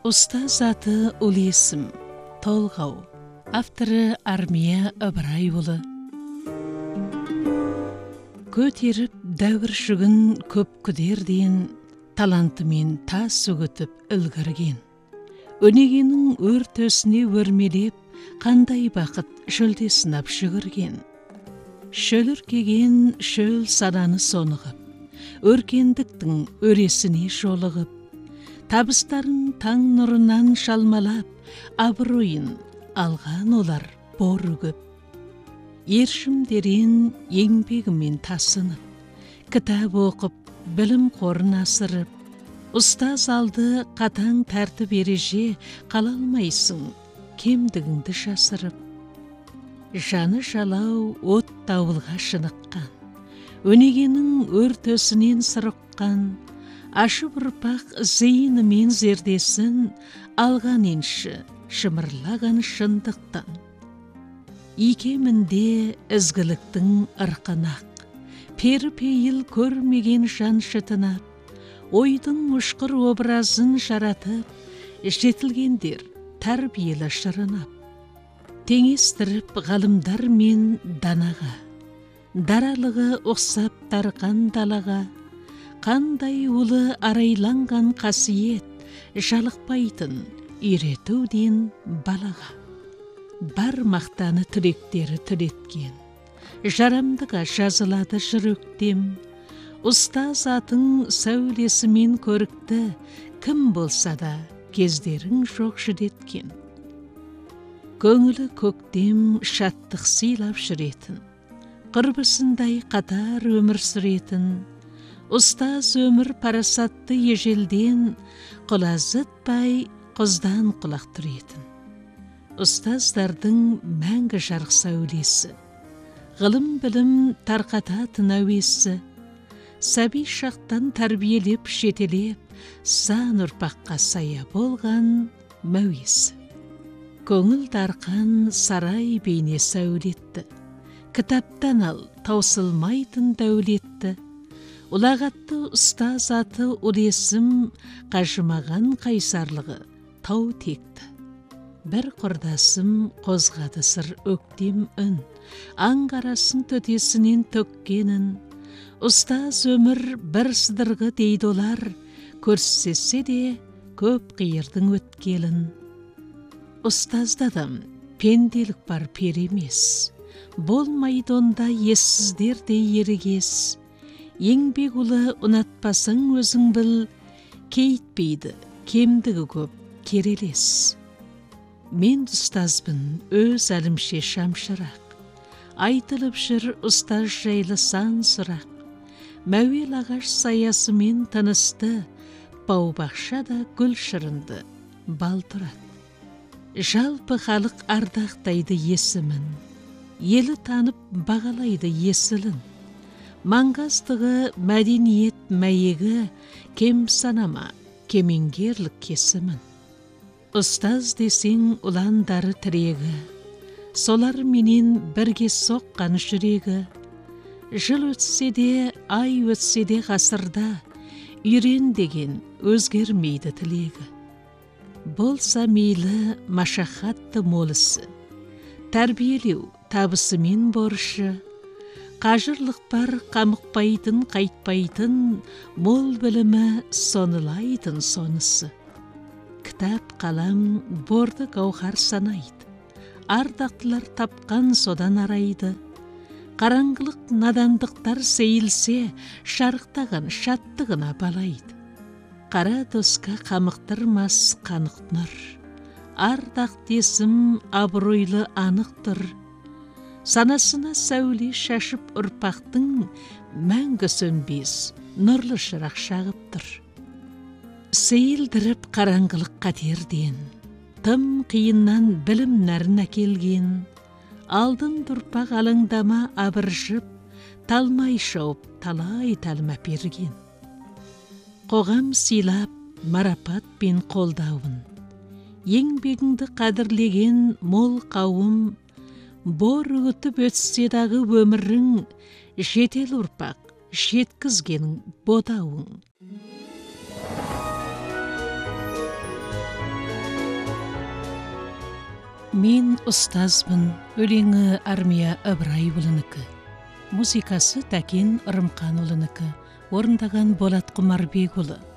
Ұстаз аты Улесім, Толғау. Авторы Армия Ыбырайұлы. Көтеріп дәуір жүгін көп күдерден, талантымен тас үгітіп үлгірген. Өнегенің өр төсіне өрмелеп, қандай бақыт жүлдесін ап жүгірген. Шөліркеген шөл сананы сонығып, өркендіктің өресіне жолығып, табыстарын таң нұрынан шалмалап, абыройын алған олар бор үгіп. Ершімдерін еңбегімен тасынып, кітап оқып, білім қорын асырып, ұстаз алды қатаң тәртіп ереже, қала алмайсың кемдігіңді жасырып. Жаны жалау от дауылға шыныққан, өнегенің өр төсінен сырыққан, ашып ұрпақ зейінімен зердесін, алған енші шымырлаған шындықтан. Икемінде ізгіліктің ырқынақ, пері-пейіл көрмеген жан шытынап, ойдың ұшқыр образын жаратып, жетілгендер тәрбиелі шырынап. Теңестіріп ғалымдар мен данаға, даралығы ұқсап тарған далаға, қандай улы арайланған қасиет, жалықпайтын үйретуден балаға. Бар мақтаны тілектері тілеткен, жарамдыға жазылады жүректем. Ұстаз атың сәулесімен көрікті, кім болса да кездерің жоқ жүдеткен. Көңілі көктем шаттық сыйлап жүретін, құрбысындай қатар өмір сүретін, ұстаз өмір парасатты ежелден, құлазытпай құздан құлақ түретін. Ұстаздардың мәңгі жарық сәулесі, ғылым білім тарқататын әуесі, сәби шақтан тәрбиелеп жетелеп, сан ұрпаққа сая болған мәуесі. Көңіл дарқан сарай бейне сәулетті, кітаптан ал таусылмайтын дәулетті. Ұлағатты ұстаз аты Улесім, қажымаған қайсарлығы тау текті. Бір құрдасым қозғады сыр өктем үн, аңғарасын төтесінен төккенін. Ұстаз өмір бір сыдырғы дейді олар, көрсесе де көп қиырдың өткелін. Ұстаздадым пенделік бар пер емес, болмайды онда ессіздердей ерігес. Еңбек ұлы ұнатпасың өзің біл, кейтпейді кемдігі көп керелес. Мен ұстазбын өз әлімше шамшырақ, айтылып жүр ұстаз жайлы сан сұрақ. Мәуел ағаш саясымен тынысты, бау-бақшада гүл шырынды бал тұрады. Жалпы халық ардақтайды есімін, елі танып бағалайды есілін. Маңғаздығы мәдениет мәйегі, кем санама кемеңгерлік кесімін. Ұстаз десең ұландары тірегі, солар менен бірге соққан жүрегі. Жыл өтсе де, ай өтсе де ғасырда, үйрен деген өзгермейді тілегі. Болса мейлі машақатты молысы, тәрбиелеу табысымен борышы. Қажырлық бар қамықпайтын, қайтпайтын, мол білімі сонылайтын сонысы. Кітап қалам борды гауһар санайды, ардақтылар тапқан содан арайды. Қараңғылық надандықтар сейілсе, шарықтаған шаттығына балайды. Қара досқа қамықтырмас қанық нұр, ардақ десім абыройлы анықтыр. Санасына сәуле шашып ұрпақтың, мәңгі сөнбес нұрлы шырақ шағып тұр. Сейілдіріп қараңғылық қатерден, тым қиыннан білім нәрін әкелген. Алдын тұрпақ алаңдама абыржып, талмай шауып талай тәлім әперген. Қоғам сыйлап марапат пен қолдауын, еңбегіңді қадірлеген мол қауым, бор үгітіп өтсе дағы өмірің, жетел ұрпақ жеткізгенің бодауың. Мен ұстазбын, өлеңі Армия Ыбырайұлынікі. Музыкасы Тәкен Ырымқанұлынікі. Орындаған Болат Құмарбекұлы.